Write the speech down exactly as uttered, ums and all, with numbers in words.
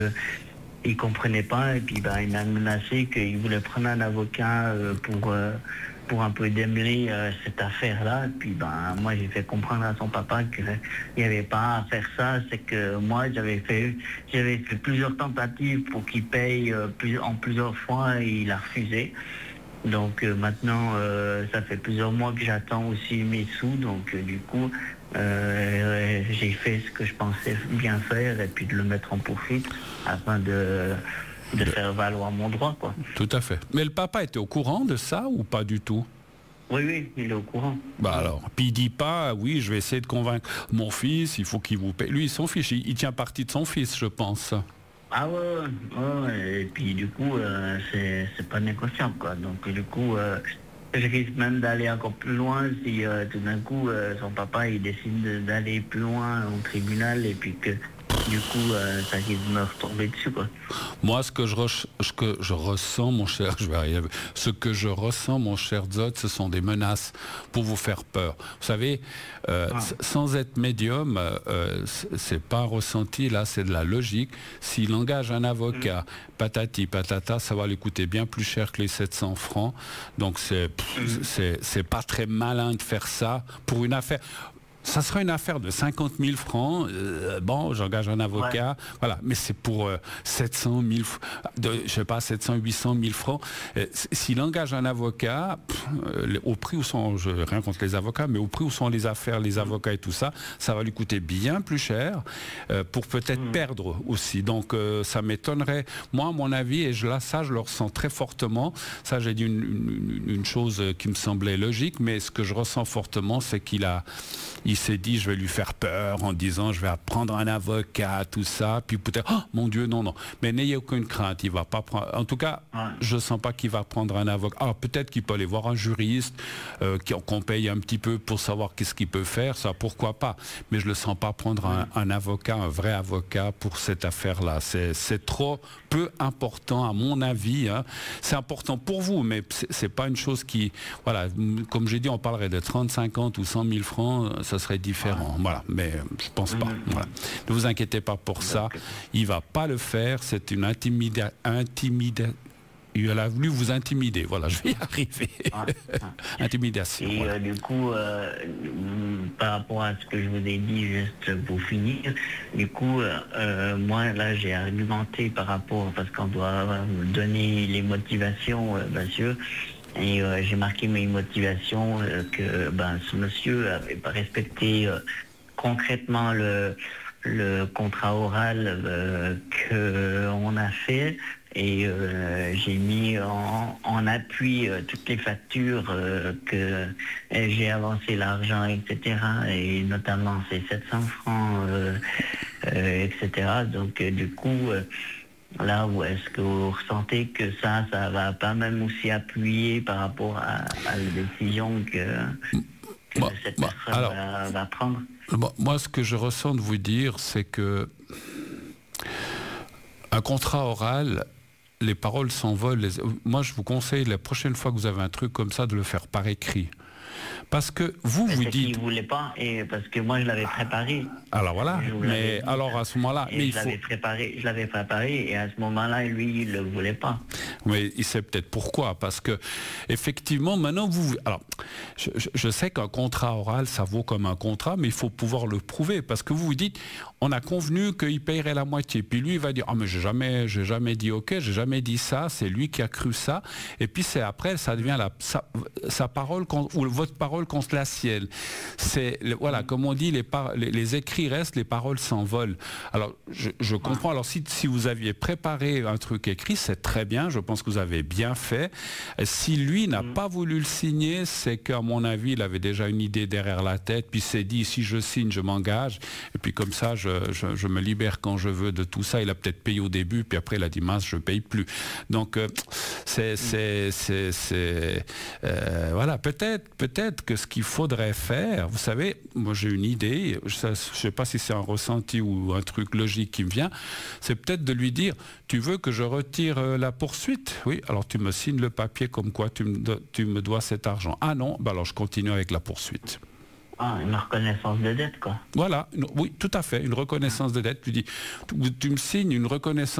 il comprenait pas, et puis bah, il m'a menacé qu'il voulait prendre un avocat euh, pour, euh, pour un peu démêler euh, cette affaire-là. Et puis bah, moi j'ai fait comprendre à son papa qu'il n'y avait pas à faire ça. C'est que moi j'avais fait, j'avais fait plusieurs tentatives pour qu'il paye euh, plus, en plusieurs fois et il a refusé. Donc euh, maintenant euh, ça fait plusieurs mois que j'attends aussi mes sous. Donc euh, du coup euh, j'ai fait ce que je pensais bien faire et puis de le mettre en poursuite afin de, de faire valoir mon droit, quoi. Tout à fait. Mais le papa était au courant de ça ou pas du tout? Oui, oui, il est au courant. Bah alors, puis il dit pas, oui, je vais essayer de convaincre mon fils, il faut qu'il vous paye. Lui, son fils, il, il tient parti de son fils, je pense. Ah ouais, ouais, ouais, et puis du coup, euh, c'est, c'est pas négociable, quoi. Donc du coup, euh, je risque même d'aller encore plus loin si euh, tout d'un coup, euh, son papa, il décide de- d'aller plus loin au tribunal et puis que du coup, euh, ça risque de me retomber dessus, quoi. Moi, ce que je, re- ce que je ressens, mon cher, je vais arriver, ce que je ressens, mon cher Zod, ce sont des menaces pour vous faire peur. Vous savez, euh, Ah. s- sans être médium, euh, euh, c- c'est pas un ressenti, là, c'est de la logique. S'il engage un avocat, patati patata, ça va lui coûter bien plus cher que les sept cents francs. Donc c'est, pff, c'est, c'est pas très malin de faire ça pour une affaire. Ça sera une affaire de cinquante mille francs. Euh, bon, j'engage un avocat. Ouais. Voilà. Mais c'est pour euh, sept cent mille, de, je sais pas, sept cents, huit cent mille francs. Euh, s'il engage un avocat, pff, euh, au prix où sont, je rien contre les avocats, mais au prix où sont les affaires, les avocats et tout ça, ça va lui coûter bien plus cher euh, pour peut-être mmh. perdre aussi. Donc, euh, ça m'étonnerait. Moi, à mon avis, et je, là, ça, je le ressens très fortement. Ça, j'ai dit une, une, une chose qui me semblait logique, mais ce que je ressens fortement, c'est qu'il a, il s'est dit, je vais lui faire peur en disant, je vais prendre un avocat, tout ça, puis peut-être, oh mon Dieu, non, non. Mais n'ayez aucune crainte, il va pas prendre. En tout cas, ouais. je sens pas qu'il va prendre un avocat. Alors peut-être qu'il peut aller voir un juriste, euh, qu'on paye un petit peu pour savoir qu'est-ce qu'il peut faire, ça, pourquoi pas. Mais je le sens pas prendre un, un avocat, un vrai avocat pour cette affaire-là. C'est, c'est trop peu important à mon avis. Hein. C'est important pour vous, mais c'est, c'est pas une chose qui, voilà, comme j'ai dit, on parlerait de trente, cinquante ou cent mille francs, ça serait différent. Ouais. Voilà, mais je pense pas. Mmh. Voilà. Ne vous inquiétez pas pour ça. Il va pas le faire. C'est une intimida- intimida- Il a voulu vous intimider. Voilà, je vais y arriver. Ouais. Intimidation. Et voilà. euh, du coup, euh, par rapport à ce que je vous ai dit, juste pour finir, du coup, euh, moi, là, j'ai argumenté par rapport, parce qu'on doit donner les motivations, euh, bien sûr. Et euh, j'ai marqué mes motivations euh, que ben, ce monsieur n'avait pas respecté euh, concrètement le, le contrat oral euh, qu'on a fait. Et euh, j'ai mis en, en appui euh, toutes les factures euh, que j'ai avancé l'argent, et cetera. Et notamment ces sept cents francs, euh, euh, et cetera. Donc euh, du coup... Euh, Là où est-ce que vous ressentez que ça, ça va pas même aussi appuyer par rapport à, à la décision que, que moi, cette moi, personne alors, va, va prendre? Moi, ce que je ressens de vous dire, c'est que un contrat oral, les paroles s'envolent. Les... Moi, je vous conseille la prochaine fois que vous avez un truc comme ça, de le faire par écrit. Parce que vous, mais vous c'est dites... qu'il ne voulait pas, et parce que moi, je l'avais préparé. Alors voilà, mais dit, alors à ce moment-là... Mais il je, l'avais faut... préparé, je l'avais préparé, et à ce moment-là, lui, il ne le voulait pas. Mais il sait peut-être pourquoi, parce que, effectivement, maintenant, vous... Alors, je, je sais qu'un contrat oral, ça vaut comme un contrat, mais il faut pouvoir le prouver, parce que vous vous dites, on a convenu qu'il payerait la moitié, puis lui, il va dire, ah, mais j'ai jamais, j'ai jamais dit OK, j'ai jamais dit ça, c'est lui qui a cru ça, et puis c'est après, ça devient la, sa, sa parole, ou votre parole contre la sienne. C'est, voilà, comme on dit, les, par, les, les écrits restent, les paroles s'envolent. Alors, je, je comprends. Alors, si, si vous aviez préparé un truc écrit, c'est très bien. Je pense que vous avez bien fait. Si lui n'a mmh. pas voulu le signer, c'est qu'à mon avis, il avait déjà une idée derrière la tête, puis s'est dit, si je signe, je m'engage. Et puis comme ça, je, je, je me libère quand je veux de tout ça. Il a peut-être payé au début, puis après, il a dit, mince, je ne paye plus. Donc, euh, c'est... c'est, c'est, c'est euh, voilà, peut-être, peut-être que ce qu'il faudrait faire, vous savez, moi j'ai une idée, je ne sais pas si c'est un ressenti ou un truc logique qui me vient, c'est peut-être de lui dire, tu veux que je retire euh, la poursuite? Oui, alors tu me signes le papier comme quoi tu me, do- tu me dois cet argent. Ah non, ben alors je continue avec la poursuite. Ah, une reconnaissance de dette, quoi. Voilà, une- oui, tout à fait, une reconnaissance de dette. Tu dis, tu, tu me signes une reconnaissance